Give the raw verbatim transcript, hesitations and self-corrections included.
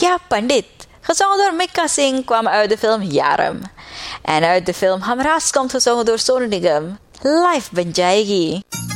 Ja Pandit, gezongen door Mika Singh, kwam uit de film Yaram. En uit de film Hamras komt gezongen door Sonu Nigam. Live Banjaigi.